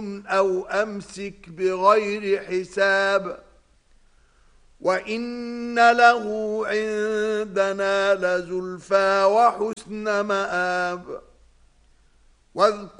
أو أمسك بغير حساب وإن له عندنا لزلفى وحسن مآب.